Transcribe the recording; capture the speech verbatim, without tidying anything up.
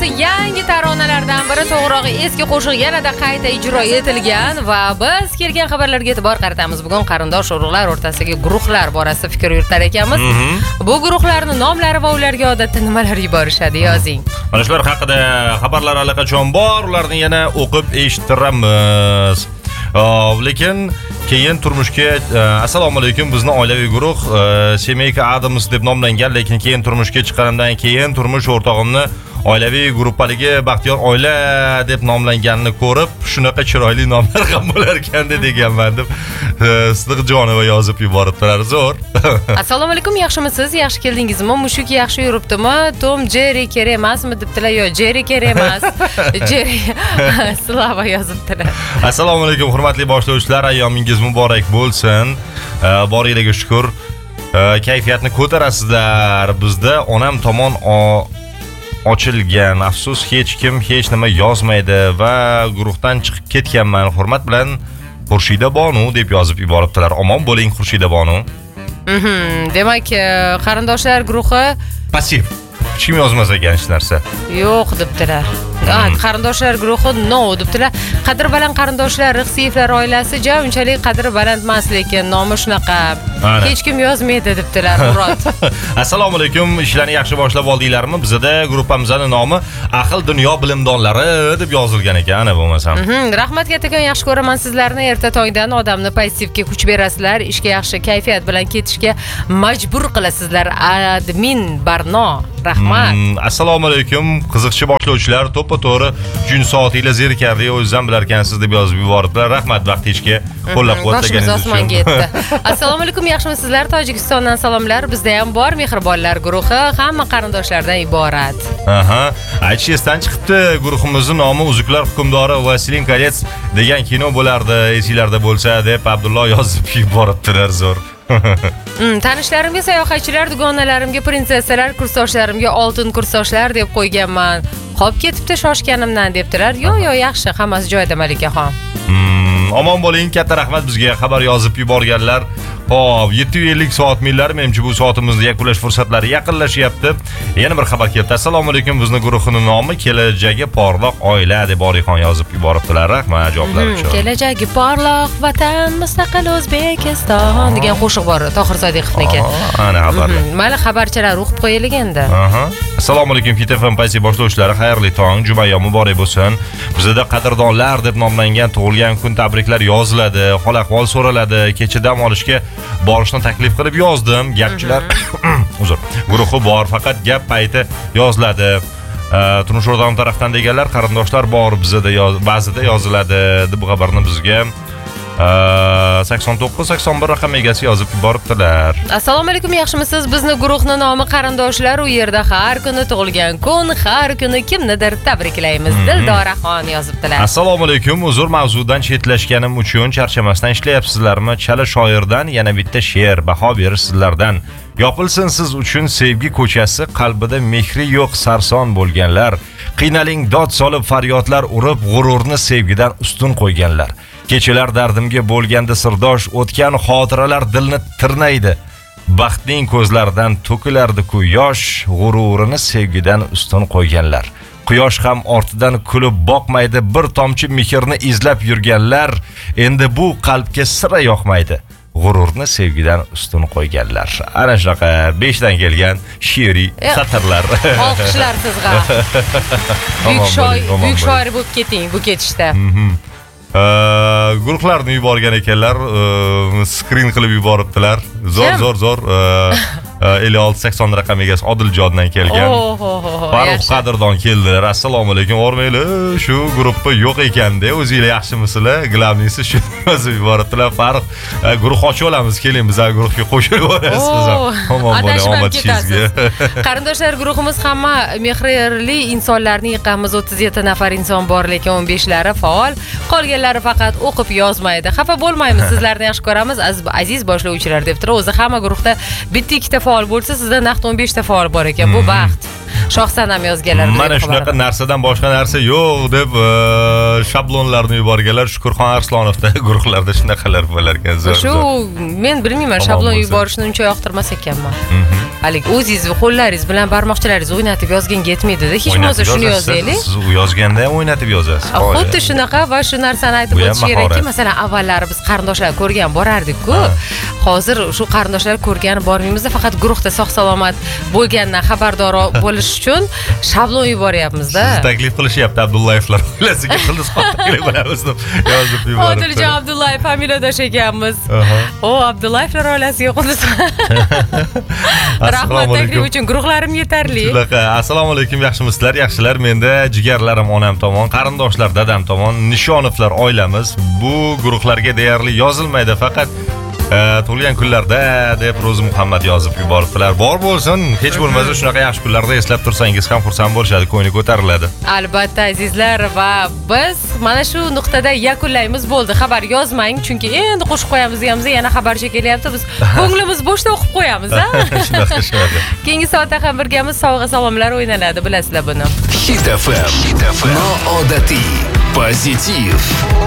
asosida yangi taronalardan biri, to'g'rirog'i eski qo'shiq yanada qayta ijro etilgan va biz kelgan xabarlarga e'tibor qaratamiz. Bugun qarindosh urug'lar o'rtasidagi guruhlar borasida fikr yuritar ekanmiz. Bu guruhlarning nomlari va ularga odatda nimalar yuborishadi, yozing. Mana shular haqida xabarlar allaqachon bor, ularni yana o'qib eshittiramiz. Lekin keyin turmushga assalomu alaykum, bizni oilaviy guruh Semeyka Adams deb nomlangan, lekin keyin turmushga chiqqanimdan keyin turmush o'rtog'imni oilaviy guruhpaligi Baxtiyor oila deb nomlanganini ko'rib, shunaqa chiroyli nomlar ham bo'lar ekan deganman deb Sidiqjonova yozib yuboribdilar. Zo'r. Assalomu alaykum, yaxshimisiz? Yaxshi keldingizmi? Mushuk yaxshi yuribdimi? Tom Jerry kerak emasmi debdilar. Yo'q, Jerry kerak emas. Jerry Slava yozibdilar. Assalomu alaykum, hurmatli boshlovchilar, ayyomingiz muborak bo'lsin. Boringlarga shukr. Kayfiyatni ko'tarasizlar. Bizda onam tomon ochilgan. Afsus, hech kim hech nima yozmaydi va guruhdan chiqib ketganman. Hurmat bilan Xurshida Bonu deb yozib yuboribdilar. Omon bo'ling Xurshida Bonu. Mhm, demak, qarindoshlar guruhi passiv. Hech kim yozmas ekan hech narsa. Yo'q debdilar. Ha, qarindoshlar guruhi no debdilar. Qadr baland qarindoshlar Rixsiyevlar oilasi ja unchalik qadri baland emas, lekin nomi shunaqa. Hech kim yozmaydi debdilar. Murod. Assalomu alaykum, ishlarni yaxshi boshlab oldinglarmi? Bizda guruhimizning nomi Aql dunyo bilimdonlari deb yozilgan ekan, ana bo'lmasam. Mhm, rahmat kattakon, yaxshi ko'raman sizlarni. Erta tongdan odamni pozitivga kuch berasizlar, ishga yaxshi kayfiyat bilan ketishga majbur qilasizlar. Admin Barno. Rahmat. Assalomu alaykum, qiziqchi boshlovchilar, to'ppa-to'g'ri uchinchi soatingiz zerikarli, o'zingizdan bilarkansiz deb yozib yuboribdilar. Rahmat vaqtingizga qo'llab-quvvatlaganingiz uchun. Assalomu alaykum, yaxshimisizlar? Tojikistondan salomlar. Bizda ham bor mehribonlar guruhi, hamma qarindoshlardan iborat. Aha, aytishdan chiqibdi, guruhimizning nomi Uzuklar hukmdori Vasilin Kolets degan kino bo'lardi, esinglarda bo'lsa deb Abdulloh yozib yuboribdilar. Zo'r. Hmm, tanishlarimga sayohatchilar, dugonalarimga prinsessalar, kursdoshlarimga oltin kursdoshlar deb qo'yganman. Qolib ketibdi shoshganimdan debdilar. Yo'q, yo'q, yaxshi, hammasi joyida Malikaxon. Hmm, omon bo'ling, katta rahmat bizga xabar yozib yuborganlar. Xo'p, yetti yuz ellik soat millari, menimcha bu soatimizni yakunlash fursatlari yaqinlashyapti. Yana bir xabar keldi. Assalomu alaykum, bizning guruhning nomi Kelajagi porloq oila deb Borixon yozib yuboribdilar. Rahmat javoblar uchun. Kelajagi porloq vatan mustaqil O'zbekiston degan qo'shiq bor, Tohir Sodiqovniki. Ana xabar. Mayli, xabarchilar o'qib qo'yaylik endi. Aha. Assalomu alaykum, F M Paysi boshlovchilari, xayrli tong, juma muborak bo'lsin. Bizda qadrdonlar deb nomlangan tug'ilgan kun tabriklar yoziladi, hol ahvol so'raladi. Kecha dam olishga borishni taklif qilib yozdim. Gapchilar uzr, guruhi bor, faqat gap payti yoziladi. Turmush o'rtog'im tarafdan deganlar qarindoshlar bor, bizda ba'zida yoziladi deb bu xabarni bizga sakson to'qqiz sakson bir raqam egasi yozib yuboribdilar. Assalomu alaykum, yaxshimisiz? Bizni guruhning nomi qarindoshlar, u yerda har kuni tug'ilgan kun, har kuni kimnidir tabriklaymiz. Dildoraxon yozibdilar. Assalomu alaykum, uzr, mavzudan chetlashganim uchun charchamasdan ishlayapsizlarmi? Chala shoirdan yana bitta she'r baho berish sizlardan. Yopilsin siz uchun sevgi ko'chasi, qalbida mehri yo'q sarson bo'lganlar. Qiynaling dod solib faryodlar urib, g'ururni sevgidan ustun qo'yganlar. Kechalar dardimga bo'lganda sirdosh, o'tgan xotiralar dilni tirnaydi. Baxtning ko'zlaridan to'kilardi-ku yosh, g'ururini sevgidan ustun qo'yganlar. Quyosh ham ortidan kulib boqmaydi, bir tomchi mehrni izlab yurganlar. Endi bu qalbga sira yoqmaydi. G'ururni sevgidan ustun qo'yganlar. Ana shunaqa beshdan kelgan she'riy satrlar. Olqishlar sizga. Buyuk shoir, buyuk shoir bo'lib keting bu ketishda. Guruhlarni yuborgan ekanlar, skrin qilib yuboribdilar. Zo'r, zo'r, zo'r. ellik olti sakson raqam egasi Odiljondan kelgan. Farruh Qadrdon keldilar. Assalomu alaykum, o'rmaylar. Shu guruhda yo'q ekanda, o'zingizlar yaxshimisizlar? Glavnisi shu yozib yuboribdilar. Farruh, guruh ochib olamiz, keling biz guruhga qo'shilib olasiz. Omon bo'ling, omad sizga. Qarindoshlar guruhimiz hamma mehrli insonlarni yiqamiz. o'ttiz yetti nafar inson bor, lekin o'n beshlari faol. Qolganlari faqat o'qib yozmaydi. Xafa bo'lmaymiz, sizlarni yaxshi ko'ramiz, aziz boshlovchilar debdilar. O'zi hamma guruhda bitta ikkita faol bo'lsa, sizda naqd o'n besh ta faol bor ekan. Bu baxt. Shohsanam yozganlar. Mana shunaqa narsadan boshqa narsa yo'q deb shablonlarni yuborganlar. Shukurxon Arslonovda guruhlarda shunaqalar bo'lar ekan. Shu men bilmayman, shablon yuborishni uncha yoqtirmas ekanman. Halik o'zingiz qo'llaringiz bilan barmoqchalaringiz o'ynatib yozganga yetmaydi-da. Hech bo'lmasa shuni yozaylik. Siz u yozganda ham o'ynatib yozasiz. Xuddi shunaqa va shu narsani aytib o'tish kerakki, masalan, avvallari biz qarindoshlar ko'rgan borardik-ku. Hozir shu qarindoshlar ko'rgani bormaymiz, faqat guruhda sog'-salomat bo'lgandan xabardor bo'lish uchun shablon yuboryapmiz-da. Siz taklif qilishyapti Abdullayevlar oilasiga qildiz taklif qilamiz deb yozib yuboribdi. Odiljon Abdullayev familiyadosh ekanmiz. O, Abdullayevlar oilasiga qildiz. Rahmat taklif uchun, guruhlarim yetarli. Shunaqa. Assalomu alaykum, yaxshimisizlar? Yaxshilar. Menda jigarlarim onam tomon, qarindoshlar dadam tomon, Nishonovlar oilamiz. Bu guruhlarga deyarli yozilmaydi, faqat tug'ilgan kunlarda deb Ro'zi Muhammad yozib yuboribdilar. Bor bo'lsin, hech bo'lmasa shunaqa yaxshi kunlarda eslab tursangiz ham xursand bo'lishadi, ko'ngli ko'tariladi. Albatta azizlar, va biz mana shu nuqtada yakunlaymiz. Bo'ldi, xabar yozmang, chunki endi qo'shib qo'yamiz deyamiz, yana xabarcha kelyapti. Biz ko'nglimiz bo'shda o'qib qo'yamiz, ha? Shunaqa, shunaqa. Keyingi soatda ham birgamiz, sovg'a salomlar o'ynaladi, bilasizlar buni. Hit F M. Noodatiy, pozitiv.